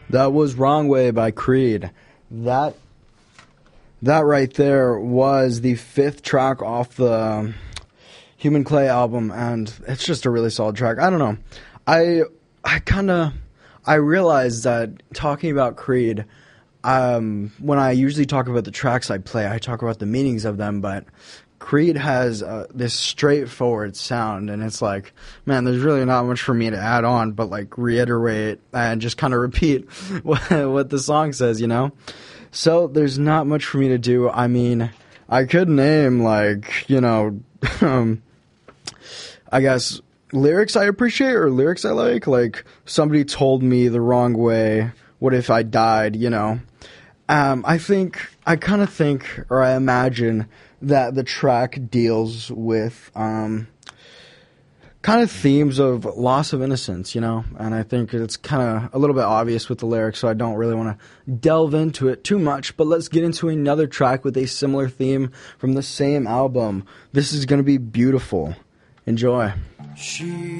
That was Wrong Way by Creed. That right there was the 5th track off the Human Clay album, and it's just a really solid track. I don't know. I realized that talking about Creed, when I usually talk about the tracks I play, I talk about the meanings of them, but Creed has this straightforward sound, and it's like, man, there's really not much for me to add on, but like reiterate and just kind of repeat what the song says, you know? So there's not much for me to do. I mean, I could name like, you know, I guess lyrics I appreciate or lyrics I like. Like, somebody told me the wrong way, what if I died, you know? I kind of think, or I imagine that the track deals with kind of themes of loss of innocence, you know? And I think it's kind of a little bit obvious with the lyrics, so I don't really want to delve into it too much. But let's get into another track with a similar theme from the same album. This is going to be Beautiful. Enjoy.